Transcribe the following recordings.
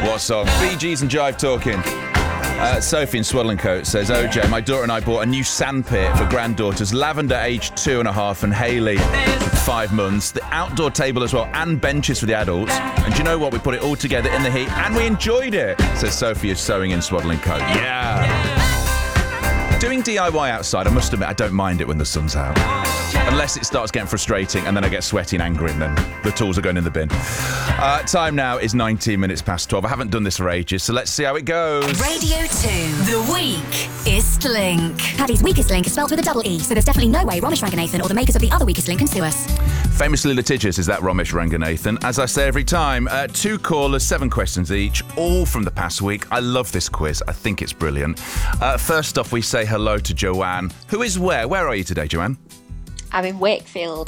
What song? Bee Gees and Jive Talking. Sophie in Swaddling-Coat says, OJ, my daughter and I bought a new sandpit for granddaughters. Lavender, aged 2.5, and Hayley, 5 months. The outdoor table as well, and benches for the adults. And do you know what? We put it all together in the heat, and we enjoyed it, says Sophie is sewing in Swaddling-Coat. Yeah. Doing DIY outside, I must admit, I don't mind it when the sun's out. Unless it starts getting frustrating and then I get sweaty and angry and then the tools are going in the bin. Time now is 19 minutes past 12. I haven't done this for ages, so let's see how it goes. Radio 2, the weakest link. Paddy's weakest link is spelled with a double E, so there's definitely no way Romesh Ranganathan or the makers of the other weakest link can sue us. Famously litigious is that Romesh Ranganathan. As I say every time, 2 callers, 7 questions each, all from the past week. I love this quiz. I think it's brilliant. First off, we say hello to Joanne, who is where? Where are you today, Joanne? I'm in Wakefield.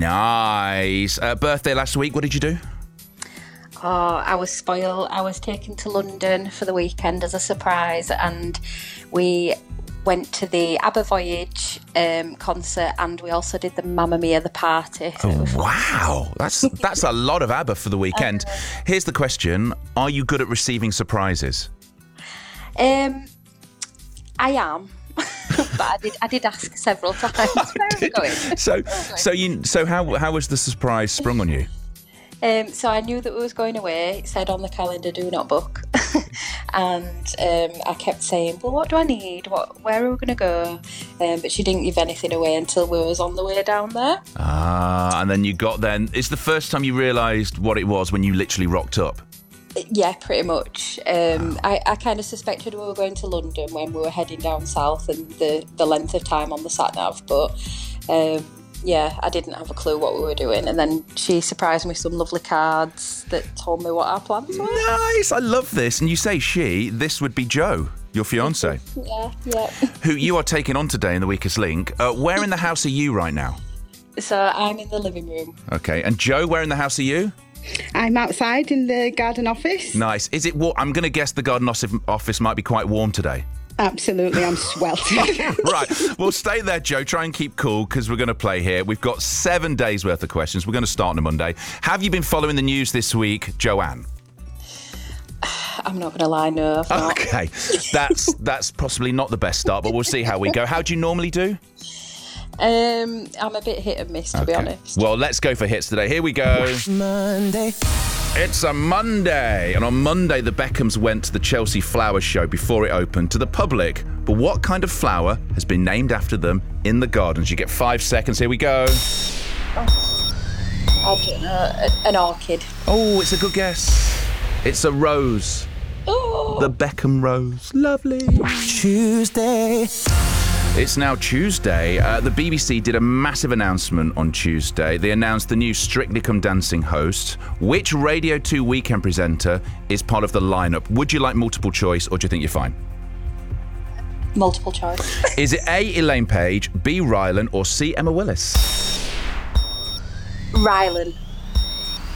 Nice. Birthday last week. What did you do? Oh, I was spoiled. I was taken to London for the weekend as a surprise, and we went to the ABBA Voyage concert, and we also did the Mamma Mia the party. Oh, wow. That's a lot of ABBA for the weekend. Here's the question. Are you good at receiving surprises? I am. But I did ask several times. Where are we going? So how was the surprise sprung on you? So I knew that we was going away. It said on the calendar, do not book. And I kept saying, well, what do I need? Where are we going to go? But she didn't give anything away until we was on the way down there. And then you got there. It's the first time you realised what it was when you literally rocked up? Yeah, pretty much. I kind of suspected we were going to London when we were heading down south and the length of time on the sat-nav, but yeah, I didn't have a clue what we were doing. And then she surprised me with some lovely cards that told me what our plans were. Nice, I love this. And you say she, this would be Joe, your fiancé. Yeah. Who you are taking on today in the Weakest Link. Where in the house are you right now? So I'm in the living room. Okay, and Joe, where in the house are you? I'm outside in the garden office. Nice. Is it warm? I'm going to guess the garden office might be quite warm today. Absolutely, I'm sweltering. Right, well, stay there, Joe. Try and keep cool because we're going to play here. We've got 7 days worth of questions. We're going to start on a Monday. Have you been following the news this week, Joanne? I'm not going to lie, no. I've not. Okay, that's possibly not the best start, but we'll see how we go. How do you normally do? I'm a bit hit and miss, to be honest. Well, let's go for hits today. Here we go. Monday. It's a Monday. And on Monday, the Beckhams went to the Chelsea Flower Show before it opened to the public. But what kind of flower has been named after them in the gardens? You get 5 seconds. Here we go. I don't know. An orchid. Oh, it's a good guess. It's a rose. Oh. The Beckham rose. Lovely. Tuesday. It's now Tuesday. The BBC did a massive announcement on Tuesday. They announced the new Strictly Come Dancing host. Which Radio 2 weekend presenter is part of the lineup? Would you like multiple choice or do you think you're fine? Multiple choice. Is it A, Elaine Page, B, Rylan, or C, Emma Willis? Rylan.